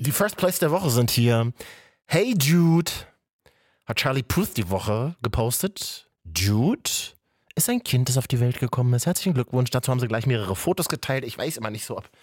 Die First Place der Woche sind hier. Hey Jude, hat Charlie Puth die Woche gepostet. Jude ist ein Kind, das auf die Welt gekommen ist. Herzlichen Glückwunsch. Dazu haben sie gleich mehrere Fotos geteilt. Ich weiß immer nicht so, ob